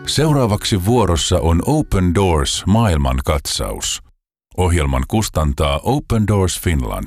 Seuraavaksi vuorossa on Open Doors maailmankatsaus. Ohjelman kustantaa Open Doors Finland.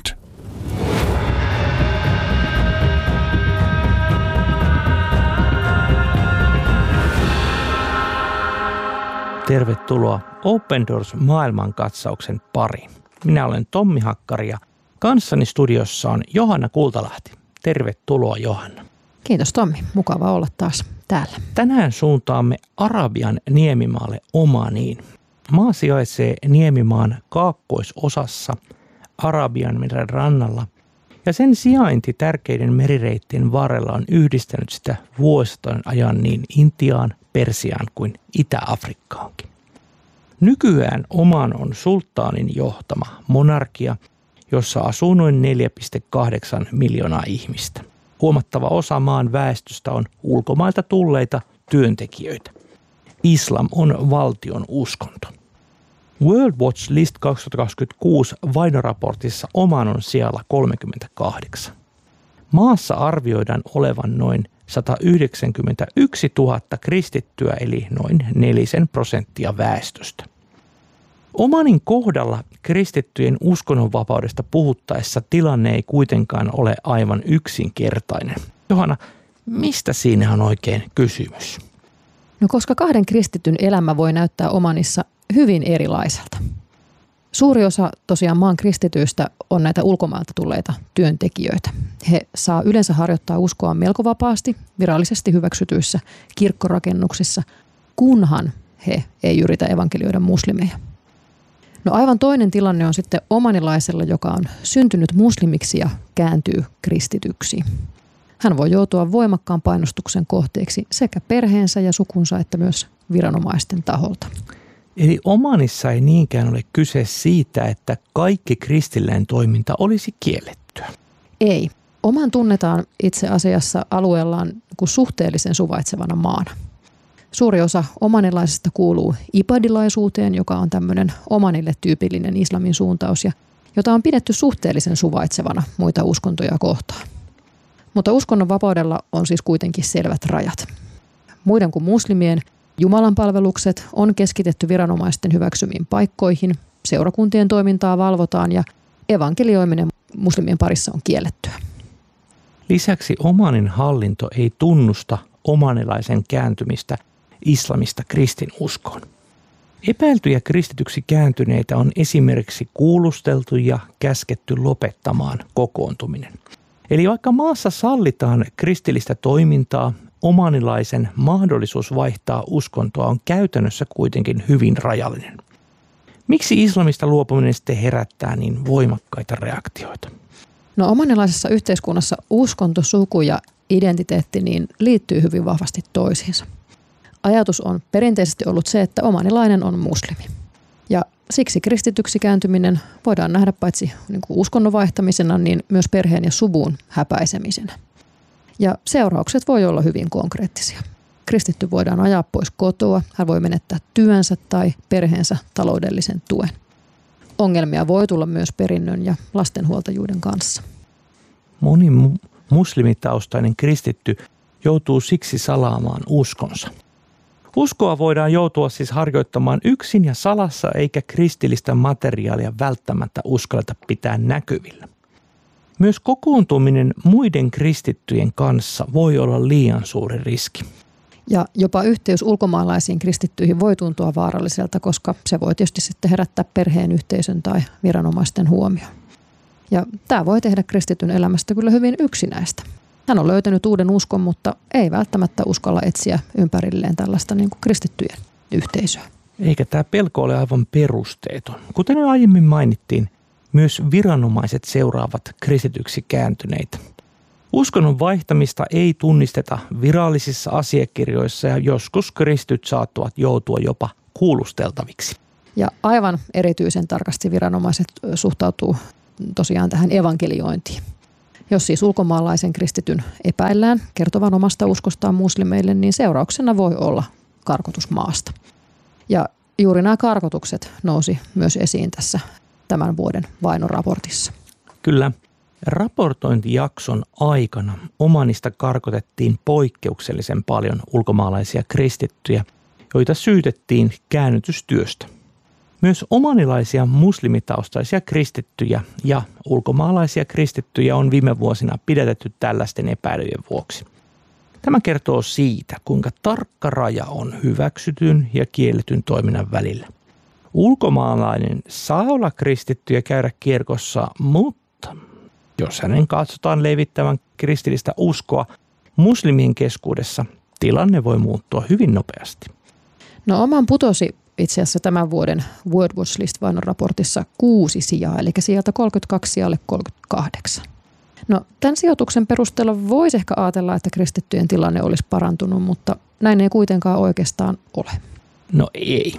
Tervetuloa Open Doors maailmankatsauksen pariin. Minä olen Tommi Hakkari ja kanssani studiossa on Johanna Kultalahti. Tervetuloa, Johanna. Kiitos, Tommi. Mukava olla taas täällä. Tänään suuntaamme Arabian niemimaalle Omaniin. Maa sijaitsee niemimaan kaakkoisosassa Arabianmeren rannalla ja sen sijainti tärkeiden merireittien varrella on yhdistänyt sitä vuosien ajan niin Intiaan, Persiaan kuin Itä-Afrikkaankin. Nykyään Oman on sulttaanin johtama monarkia, jossa asuu noin 4,8 miljoonaa ihmistä. Huomattava osa maan väestöstä on ulkomailta tulleita työntekijöitä. Islam on valtion uskonto. World Watch List 2026 vainoraportissa Oman on sijalla 38. Maassa arvioidaan olevan noin 191 000 kristittyä eli noin 4% väestöstä. Omanin kohdalla kristittyjen uskonnonvapaudesta puhuttaessa tilanne ei kuitenkaan ole aivan yksinkertainen. Johanna, mistä siinä on oikein kysymys? No koska kahden kristityn elämä voi näyttää Omanissa hyvin erilaiselta. Suuri osa tosiaan maan kristityistä on näitä ulkomailta tulleita työntekijöitä. He saa yleensä harjoittaa uskoa melko vapaasti virallisesti hyväksytyissä kirkkorakennuksissa, kunhan he ei yritä evankelioida muslimeja. No aivan toinen tilanne on sitten omanilaisella, joka on syntynyt muslimiksi ja kääntyy kristityksi. Hän voi joutua voimakkaan painostuksen kohteeksi sekä perheensä ja sukunsa että myös viranomaisten taholta. Eli Omanissa ei niinkään ole kyse siitä, että kaikki kristillinen toiminta olisi kiellettyä. Ei. Oman tunnetaan itse asiassa alueellaan kuin suhteellisen suvaitsevana maana. Suuri osa omanilaisista kuuluu ibadilaisuuteen, joka on tämmöinen Omanille tyypillinen islamin suuntaus, ja jota on pidetty suhteellisen suvaitsevana muita uskontoja kohtaan. Mutta uskonnonvapaudella on siis kuitenkin selvät rajat. Muiden kuin muslimien jumalanpalvelukset on keskitetty viranomaisten hyväksymiin paikkoihin, seurakuntien toimintaa valvotaan ja evankelioiminen muslimien parissa on kiellettyä. Lisäksi Omanin hallinto ei tunnusta omanilaisen kääntymistä islamista kristinuskoon. Epäiltyjä kristityksi kääntyneitä on esimerkiksi kuulusteltu ja käsketty lopettamaan kokoontuminen. Eli vaikka maassa sallitaan kristillistä toimintaa, omanilaisen mahdollisuus vaihtaa uskontoa on käytännössä kuitenkin hyvin rajallinen. Miksi islamista luopuminen sitten herättää niin voimakkaita reaktioita? No omanilaisessa yhteiskunnassa uskonto, suku ja identiteetti niin liittyy hyvin vahvasti toisiinsa. Ajatus on perinteisesti ollut se, että omanilainen on muslimi. Ja siksi kristityksi kääntyminen voidaan nähdä paitsi uskonnon vaihtamisena, niin myös perheen ja suvun häpäisemisenä. Ja seuraukset voi olla hyvin konkreettisia. Kristitty voidaan ajaa pois kotoa, hän voi menettää työnsä tai perheensä taloudellisen tuen. Ongelmia voi tulla myös perinnön ja lastenhuoltajuuden kanssa. Moni muslimitaustainen kristitty joutuu siksi salaamaan uskonsa. Uskoa voidaan joutua siis harjoittamaan yksin ja salassa, eikä kristillistä materiaalia välttämättä uskalleta pitää näkyvillä. Myös kokoontuminen muiden kristittyjen kanssa voi olla liian suuri riski. Ja jopa yhteys ulkomaalaisiin kristittyihin voi tuntua vaaralliselta, koska se voi tietysti sitten herättää perheen, yhteisön tai viranomaisten huomioon. Ja tämä voi tehdä kristityn elämästä kyllä hyvin yksinäistä. Hän on löytänyt uuden uskon, mutta ei välttämättä uskalla etsiä ympärilleen tällaista niin kuin kristittyjen yhteisöä. Eikä tämä pelko ole aivan perusteeton. Kuten jo aiemmin mainittiin, myös viranomaiset seuraavat kristityksi kääntyneitä. Uskonnon vaihtamista ei tunnisteta virallisissa asiakirjoissa ja joskus kristityt saattavat joutua jopa kuulusteltaviksi. Ja aivan erityisen tarkasti viranomaiset suhtautuu tosiaan tähän evankeliointiin. Jos siis ulkomaalaisen kristityn epäillään kertovan omasta uskostaan muslimeille, niin seurauksena voi olla karkotus maasta. Ja juuri nämä karkotukset nousi myös esiin tässä tämän vuoden vainoraportissa. Kyllä. Raportointijakson aikana Omanista karkotettiin poikkeuksellisen paljon ulkomaalaisia kristittyjä, joita syytettiin käännytystyöstä. Myös omanilaisia muslimitaustaisia kristittyjä ja ulkomaalaisia kristittyjä on viime vuosina pidätetty tällaisten epäilyjen vuoksi. Tämä kertoo siitä, kuinka tarkka raja on hyväksytyn ja kielletyn toiminnan välillä. Ulkomaalainen saa olla kristitty ja käydä kirkossa, mutta jos hänen katsotaan levittävän kristillistä uskoa muslimien keskuudessa, tilanne voi muuttua hyvin nopeasti. No Oman putosi itse asiassa tämän vuoden World Watch List-vainon raportissa 6 sijaa, eli sieltä 32 sijalle 38. No tämän sijoituksen perusteella voisi ehkä ajatella, että kristittyjen tilanne olisi parantunut, mutta näin ei kuitenkaan oikeastaan ole. No ei.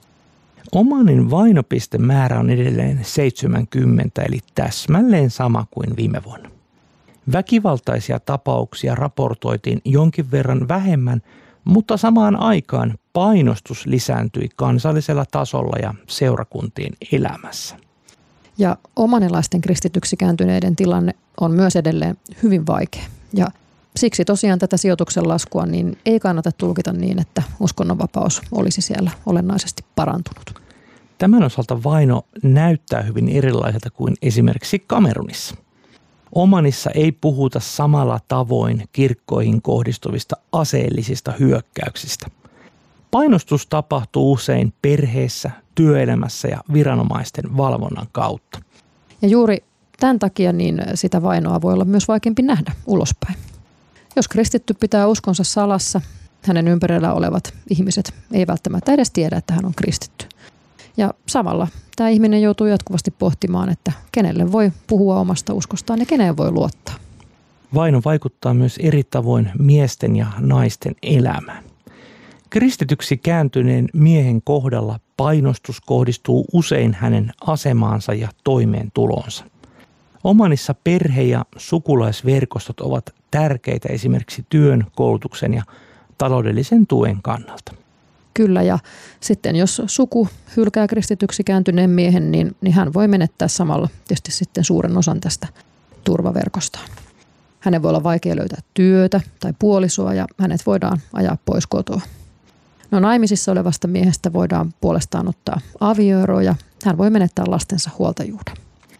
Omanin vainopistemäärä on edelleen 70, eli täsmälleen sama kuin viime vuonna. Väkivaltaisia tapauksia raportoitiin jonkin verran vähemmän, mutta samaan aikaan painostus lisääntyi kansallisella tasolla ja seurakuntien elämässä. Ja omanilaisten kristityksi kääntyneiden tilanne on myös edelleen hyvin vaikea. Ja siksi tosiaan tätä sijoituksen laskua niin ei kannata tulkita niin, että uskonnonvapaus olisi siellä olennaisesti parantunut. Tämän osalta vaino näyttää hyvin erilaiselta kuin esimerkiksi Kamerunissa. Omanissa ei puhuta samalla tavoin kirkkoihin kohdistuvista aseellisista hyökkäyksistä. Painostus tapahtuu usein perheessä, työelämässä ja viranomaisten valvonnan kautta. Ja juuri tämän takia niin sitä vainoa voi olla myös vaikeampi nähdä ulospäin. Jos kristitty pitää uskonsa salassa, hänen ympärillä olevat ihmiset ei välttämättä edes tiedä, että hän on kristitty. Ja samalla tämä ihminen joutuu jatkuvasti pohtimaan, että kenelle voi puhua omasta uskostaan ja keneen voi luottaa. Vaino vaikuttaa myös eri tavoin miesten ja naisten elämään. Kristityksi kääntyneen miehen kohdalla painostus kohdistuu usein hänen asemaansa ja toimeentulonsa. Omanissa perhe- ja sukulaisverkostot ovat tärkeitä esimerkiksi työn, koulutuksen ja taloudellisen tuen kannalta. Kyllä, ja sitten jos suku hylkää kristityksi kääntyneen miehen, niin hän voi menettää samalla tietysti sitten suuren osan tästä turvaverkostaan. Hänen voi olla vaikea löytää työtä tai puolisoa ja hänet voidaan ajaa pois kotoa. No naimisissa olevasta miehestä voidaan puolestaan ottaa avioero ja hän voi menettää lastensa huoltajuuden.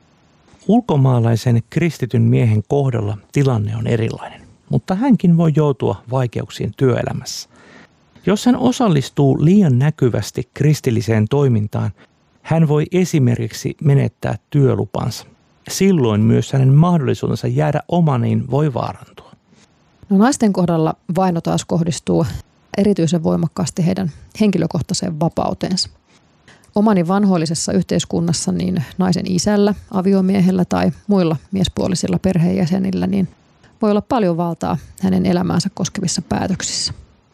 Ulkomaalaisen kristityn miehen kohdalla tilanne on erilainen, mutta hänkin voi joutua vaikeuksiin työelämässä. Jos hän osallistuu liian näkyvästi kristilliseen toimintaan, hän voi esimerkiksi menettää työlupansa. Silloin myös hänen mahdollisuutensa jäädä omaniin voi vaarantua. No naisten kohdalla vaino taas kohdistuu erityisen voimakkaasti heidän henkilökohtaiseen vapauteensa. Omani vanhoillisessa yhteiskunnassa niin naisen isällä, aviomiehellä tai muilla miespuolisilla perheenjäsenillä niin voi olla paljon valtaa hänen elämäänsä koskevissa päätöksissä.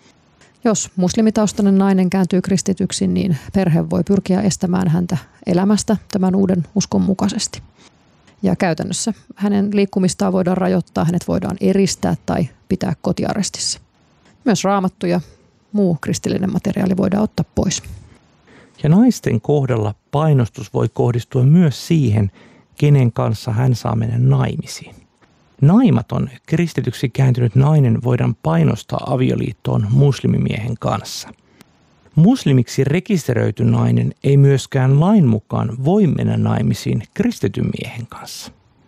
Jos muslimitaustainen nainen kääntyy kristityksi, niin perhe voi pyrkiä estämään häntä elämästä tämän uuden uskon mukaisesti. Ja käytännössä hänen liikkumistaan voidaan rajoittaa, hänet voidaan eristää tai pitää kotiarestissa. Myös raamattu ja muu kristillinen materiaali voidaan ottaa pois. Ja naisten kohdalla painostus voi kohdistua myös siihen, kenen kanssa hän saa mennä naimisiin. Naimaton kristityksi kääntynyt nainen voidaan painostaa avioliittoon muslimimiehen kanssa. Muslimiksi rekisteröity nainen ei myöskään lain mukaan voi mennä naimisiin kristityn miehen kanssa.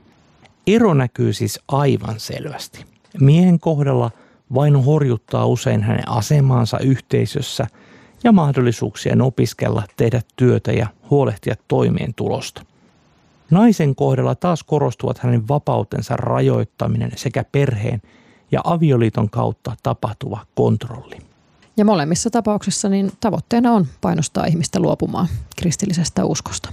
Ero näkyy siis aivan selvästi. Miehen kohdalla vaino horjuttaa usein hänen asemaansa yhteisössä ja mahdollisuuksien opiskella, tehdä työtä ja huolehtia toimeentulosta. Naisen kohdalla taas korostuvat hänen vapautensa rajoittaminen sekä perheen ja avioliiton kautta tapahtuva kontrolli. Ja molemmissa tapauksissa niin tavoitteena on painostaa ihmistä luopumaan kristillisestä uskosta.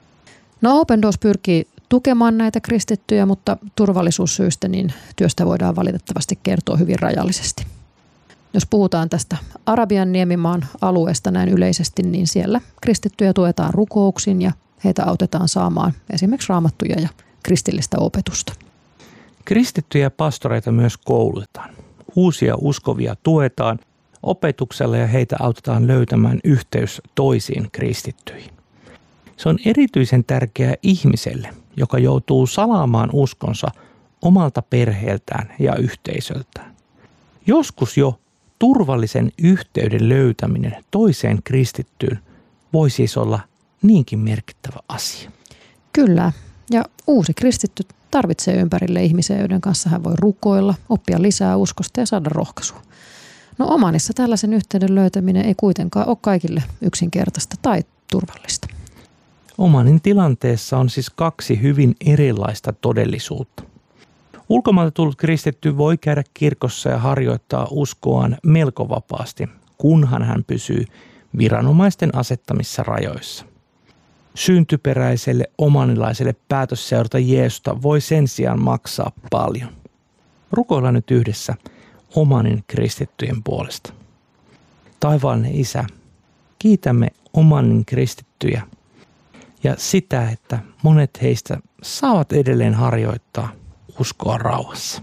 No Open Doors pyrkii tukemaan näitä kristittyjä, mutta turvallisuussyistä niin työstä voidaan valitettavasti kertoa hyvin rajallisesti. Jos puhutaan tästä Arabian niemimaan alueesta näin yleisesti, niin siellä kristittyjä tuetaan rukouksin ja heitä autetaan saamaan esimerkiksi raamattuja ja kristillistä opetusta. Kristittyjä pastoreita myös koulutetaan. Uusia uskovia tuetaan opetuksella ja heitä autetaan löytämään yhteys toisiin kristittyihin. Se on erityisen tärkeää ihmiselle, joka joutuu salaamaan uskonsa omalta perheeltään ja yhteisöltään. Joskus jo turvallisen yhteyden löytäminen toiseen kristittyyn voi siis olla niinkin merkittävä asia. Kyllä, ja uusi kristitty tarvitsee ympärille ihmisiä, joiden kanssa hän voi rukoilla, oppia lisää uskosta ja saada rohkaisua. No Omanissa tällaisen yhteyden löytäminen ei kuitenkaan ole kaikille yksinkertaista tai turvallista. Omanin tilanteessa on siis kaksi hyvin erilaista todellisuutta. Ulkomailta tullut kristitty voi käydä kirkossa ja harjoittaa uskoaan melko vapaasti, kunhan hän pysyy viranomaisten asettamissa rajoissa. Syntyperäiselle omanilaiselle päätös seurata Jeesusta voi sen sijaan maksaa paljon. Rukoillaan nyt yhdessä Omanin kristittyjen puolesta. Taivaallinen Isä, kiitämme Omanin kristittyjä ja sitä, että monet heistä saavat edelleen harjoittaa uskoa rauhassa.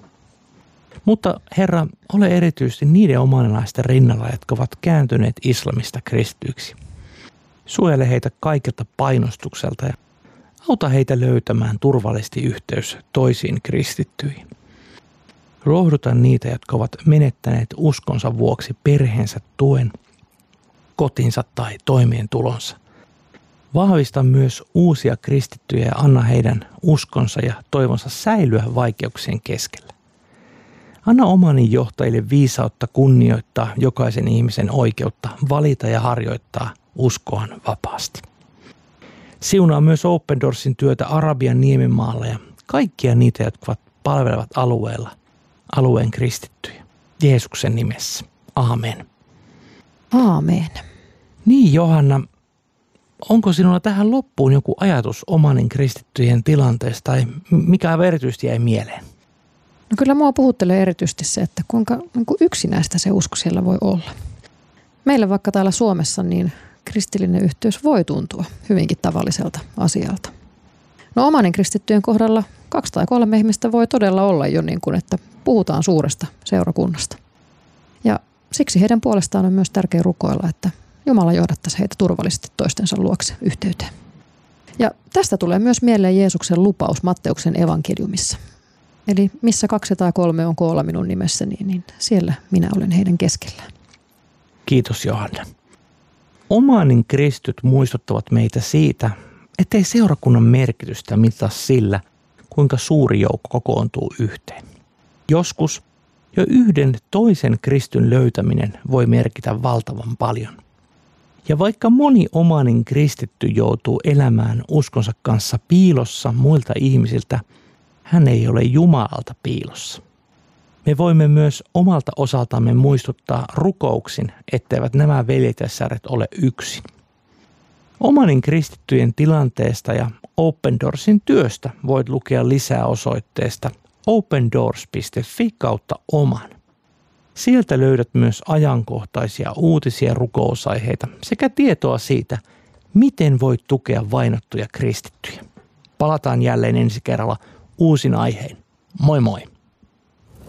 Mutta Herra, ole erityisesti niiden omanilaisten rinnalla, jotka ovat kääntyneet islamista kristityiksi. Suojele heitä kaikilta painostukselta ja auta heitä löytämään turvallisesti yhteys toisiin kristittyihin. Lohduta niitä, jotka ovat menettäneet uskonsa vuoksi perheensä tuen, kotinsa tai toimeentulonsa. Vahvista myös uusia kristittyjä ja anna heidän uskonsa ja toivonsa säilyä vaikeuksien keskellä. Anna Omanin johtajille viisautta kunnioittaa jokaisen ihmisen oikeutta valita ja harjoittaa uskoaan vapaasti. Siunaa myös Open Doorsin työtä Arabian niemimaalla ja kaikkia niitä, jotka palvelevat alueen kristittyjä. Jeesuksen nimessä. Aamen. Aamen. Niin Johanna, onko sinulla tähän loppuun joku ajatus Omanin kristittyjen tilanteesta tai mikä erityisesti jäi mieleen? No kyllä mua puhuttelee erityisesti se, että kuinka yksinäistä se usko siellä voi olla. Meillä vaikka täällä Suomessa niin kristillinen yhteys voi tuntua hyvinkin tavalliselta asialta. No Omanin kristittyjen kohdalla 2 tai 3 ihmistä voi todella olla jo niin kuin, että puhutaan suuresta seurakunnasta. Ja siksi heidän puolestaan on myös tärkeää rukoilla, että Jumala johdattaisi heitä turvallisesti toistensa luokse yhteyteen. Ja tästä tulee myös mieleen Jeesuksen lupaus Matteuksen evankeliumissa. Eli missä 2 tai 3 on koolla minun nimessäni, niin siellä minä olen heidän keskellään. Kiitos Johanna. Omanin kristityt muistuttavat meitä siitä, ettei seurakunnan merkitystä mittaa sillä, kuinka suuri joukko kokoontuu yhteen. Joskus jo yhden toisen kristyn löytäminen voi merkitä valtavan paljon. Ja vaikka moni Omanin kristitty joutuu elämään uskonsa kanssa piilossa muilta ihmisiltä, hän ei ole Jumalalta piilossa. Me voimme myös omalta osaltamme muistuttaa rukouksin, etteivät nämä veljet ja sissaret ole yksin. Omanin kristittyjen tilanteesta ja Open Doorsin työstä voit lukea lisää osoitteesta opendoors.fi/oman. Sieltä löydät myös ajankohtaisia uutisia rukousaiheita sekä tietoa siitä, miten voit tukea vainottuja kristittyjä. Palataan jälleen ensi kerralla uusin aiheen. Moi moi!